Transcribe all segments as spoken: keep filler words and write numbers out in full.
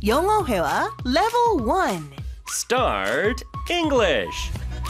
영어 회화 Level one. Start English.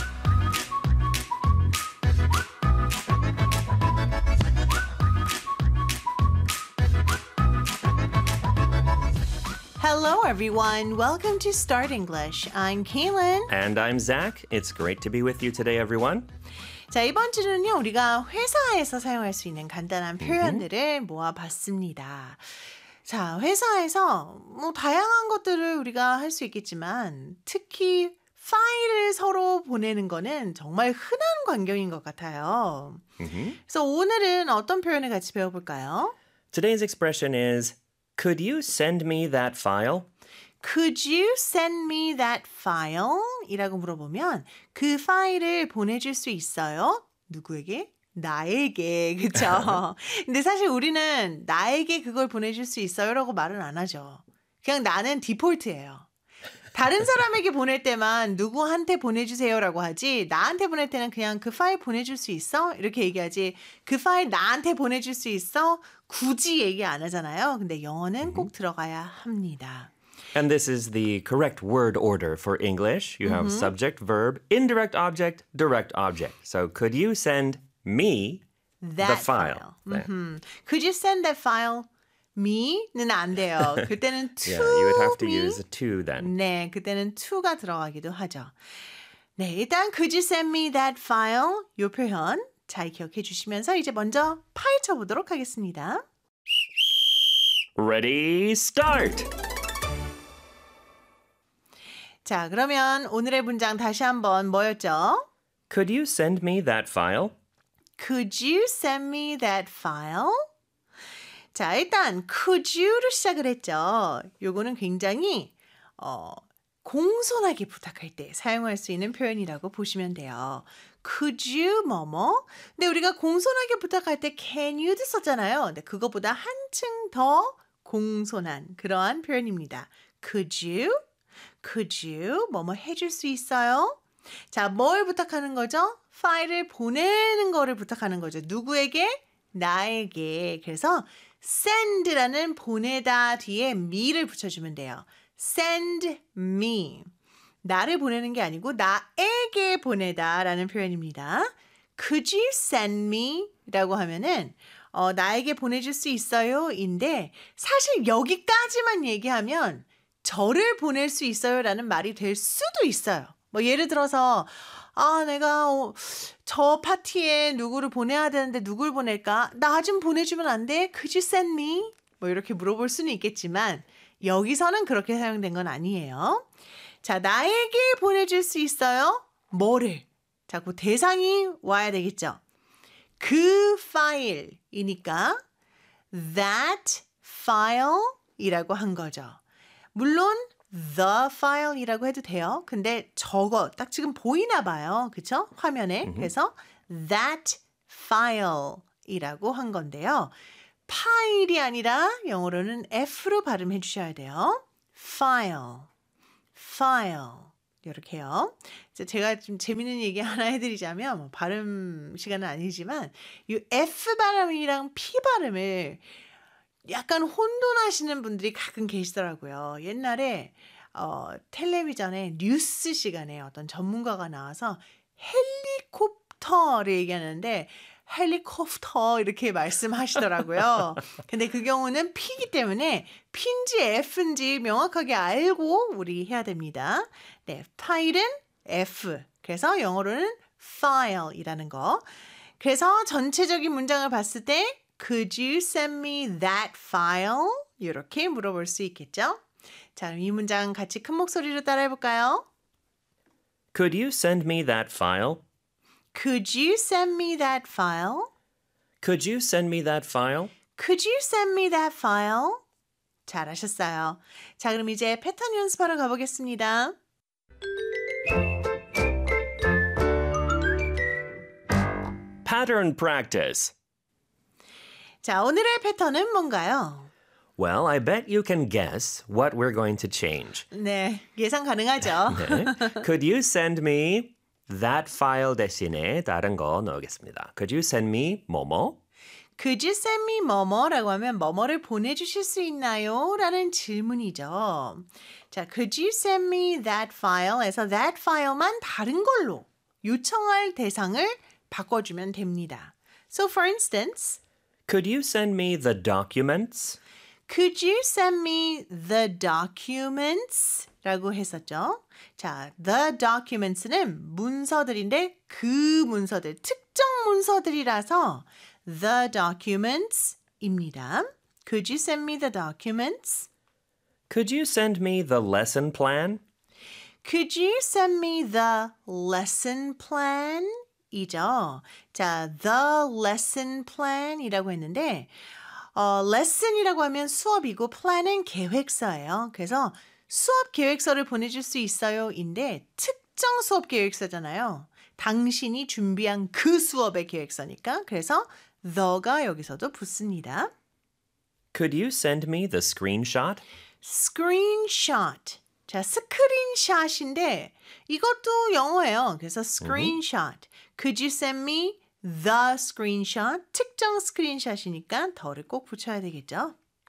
Hello, everyone. Welcome to Start English. I'm Kaylin. And I'm Zach. It's great to be with you today, everyone. 자, 이번 주는요, 우리가 회사에서 사용할 수 있는 간단한 표현들을 모아봤습니다. 자, 회사에서 뭐 다양한 것들을 우리가 할 수 있겠지만 특히 파일을 서로 보내는 거는 정말 흔한 광경인 것 같아요. Mm-hmm. 그래서 오늘은 어떤 표현을 같이 배워볼까요? Today's expression is, could you send me that file? Could you send me that file? 이라고 물어보면 그 파일을 보내줄 수 있어요? 누구에게? 나에게. 그쵸? 근데 사실 우리는 나에게 그걸 보내줄 수 있어요? 라고 말은 안 하죠. 그냥 나는 디폴트예요. 다른 사람에게 보낼 때만 누구한테 보내주세요 라고 하지 나한테 보낼 때는 그냥 그 파일 보내줄 수 있어? 이렇게 얘기하지 그 파일 나한테 보내줄 수 있어? 굳이 얘기 안 하잖아요. 근데 영어는 꼭 들어가야 합니다. And this is the correct word order for English. You have Mm-hmm. subject, verb, indirect object, direct object. So could you send me That the file? file. 네. Mm-hmm. Could you send that file? me는 안 돼요. 그때는 to Yeah, you would have to me. use to then. 네, 그때는 to가 들어가기도 하죠. 네, 일단 could you send me that file? 이 표현 잘 기억해 주시면서 이제 먼저 파헤쳐 보도록 하겠습니다. Ready, start! 자, 그러면 오늘의 문장 다시 한번 뭐였죠? Could you send me that file? Could you send me that file? 자, 일단 could you로 시작을 했죠. 요거는 굉장히 어, 공손하게 부탁할 때 사용할 수 있는 표현이라고 보시면 돼요. Could you 뭐뭐? 근데 우리가 공손하게 부탁할 때 can you도 썼잖아요. 근데 그거보다 한층 더 공손한 그러한 표현입니다. Could you? Could you 뭐뭐 해줄 수 있어요? 자, 뭘 부탁하는 거죠? 파일을 보내는 거를 부탁하는 거죠. 누구에게? 나에게. 그래서 send라는 보내다 뒤에 me를 붙여주면 돼요. Send me. 나를 보내는 게 아니고 나에게 보내다라는 표현입니다. Could you send me? 라고 하면은 어, 나에게 보내줄 수 있어요? 인데 사실 여기까지만 얘기하면 저를 보낼 수 있어요? 라는 말이 될 수도 있어요. 뭐 예를 들어서 아 내가 어, 저 파티에 누구를 보내야 되는데 누굴 보낼까? 나 좀 보내주면 안 돼? Could you send me? 뭐 이렇게 물어볼 수는 있겠지만 여기서는 그렇게 사용된 건 아니에요. 자, 나에게 보내줄 수 있어요? 뭐를? 자, 그 대상이 와야 되겠죠. 그 파일이니까 that file 이라고 한 거죠. 물론 the file이라고 해도 돼요. 근데 저거 딱 지금 보이나 봐요. 그쵸? 화면에. Mm-hmm. 그래서 that file이라고 한 건데요. 파일이 아니라 영어로는 F로 발음해 주셔야 돼요. file, file 이렇게요. 제가 좀 재밌는 얘기 하나 해드리자면 뭐 발음 시간은 아니지만 이 F 발음이랑 P 발음을 약간 혼돈하시는 분들이 가끔 계시더라고요. 옛날에 어, 텔레비전에 뉴스 시간에 어떤 전문가가 나와서 헬리콥터를 얘기하는데 헬리콥터 이렇게 말씀하시더라고요. 근데 그 경우는 P이기 때문에 P인지 F인지 명확하게 알고 우리 해야 됩니다. 네, 파일은 F. 그래서 영어로는 file이라는 거. 그래서 전체적인 문장을 봤을 때 Could you send me that file? 이렇게 물어볼 수 있겠죠? 자, 이 문장 같이 큰 목소리로 따라해볼까요? Could you send me that file? Could you send me that file? Could you send me that file? Could you send me that file? 잘하셨어요. 자, 그럼 이제 패턴 연습하러 가보겠습니다. Pattern practice. 자, 오늘의 패턴은 뭔가요? Well, I bet you can guess what we're going to change. 네, 예상 가능하죠? 네. Could you send me that file 대신에 다른 거 넣겠습니다. Could you send me 뭐뭐? Could you send me 뭐뭐라고 하면 뭐뭐를 보내주실 수 있나요? 라는 질문이죠. 자, could you send me that file에서 that file만 다른 걸로 요청할 대상을 바꿔주면 됩니다. So for instance, Could you send me the documents? could you send me the documents? 라고 했었죠. 자, the documents는 문서들인데 그 문서들, 특정 문서들이라서 the documents입니다. Could you send me the documents? Could you send me the lesson plan? Could you send me the lesson plan? 이죠. 자, the lesson plan이라고 했는데 어, lesson이라고 하면 수업이고 plan은 계획서예요. 그래서 수업 계획서를 보내줄 수 있어요.인데 특정 수업 계획서잖아요. 당신이 준비한 그 수업의 계획서니까. 그래서 the가 여기서도 붙습니다. Could you send me the screenshot? screenshot. 자, 스크린샷인데 이것도 영어예요. 그래서 screenshot. Could you send me the screenshot? 특정 스크린샷이니까 더를 꼭 붙여야 되겠죠.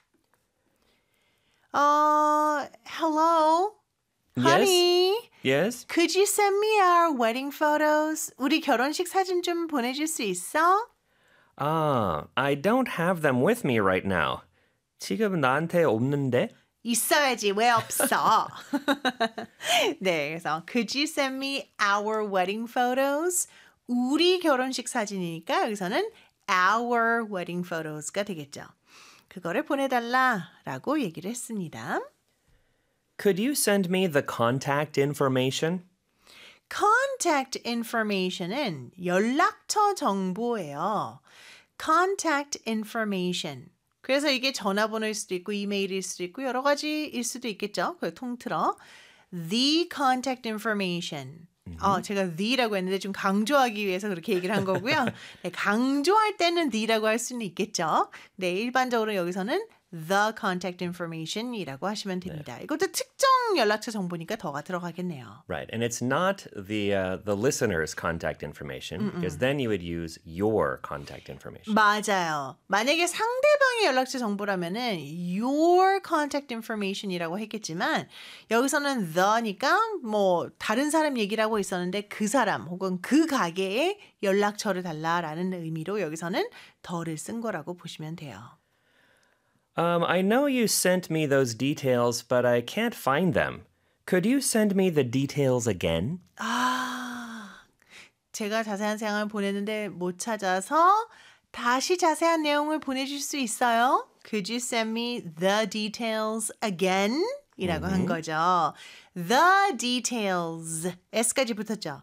어, hello, honey. Yes? Could you send me our wedding photos? 우리 결혼식 사진 좀 보내줄 수 있어? Ah, I don't have them with me right now. 지금 나한테 없는데? 있어야지 왜 없어? 네, 그래서 could you send me our wedding photos? 우리 결혼식 사진이니까 여기서는 our wedding photos가 되겠죠. 그거를 보내달라라고 얘기를 했습니다. Could you send me the contact information? contact information은 연락처 정보예요. contact information. 그래서 이게 전화번호일 수도 있고 이메일일 수도 있고 여러 가지일 수도 있겠죠. 그 통틀어 the contact information. 어, 제가 the라고 했는데 좀 강조하기 위해서 그렇게 얘기를 한 거고요. 네, 강조할 때는 the라고 할 수는 있겠죠. 네, 일반적으로 여기서는 the contact information이라고 하시면 됩니다. 이것도 특정 연락처 정보니까 더가 들어가겠네요. Right, and it's not the uh, the listener's contact information because then you would use your contact information. 맞아요. 만약에 상대방의 연락처 정보라면은 your contact information이라고 했겠지만 여기서는 the니까 뭐 다른 사람 얘기를 하고 있었는데 그 사람 혹은 그 가게의 연락처를 달라라는 의미로 여기서는 the를 쓴 거라고 보시면 돼요. Um, I know you sent me those details, but I can't find them. Could you send me the details again? 아, 제가 자세한 사항을 보냈는데 못 찾아서 다시 자세한 내용을 보내줄 수 있어요? Could you send me the details again? 이라고 한 거죠. The details. S까지 붙었죠.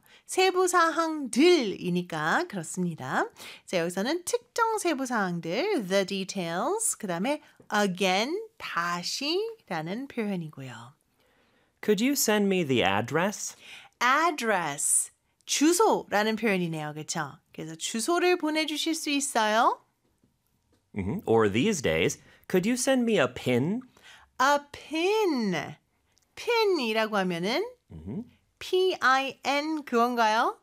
세부사항들이니까 그렇습니다. 자, 여기서는 특정 세부사항들, the details, 그 다음에 again, 다시라는 표현이고요. Could you send me the address? address, 주소라는 표현이네요. 그렇죠? 그래서 주소를 보내주실 수 있어요? Mhm. Or these days, could you send me a pin? a pin. pin이라고 하면은 Mhm. P I N 그건가요?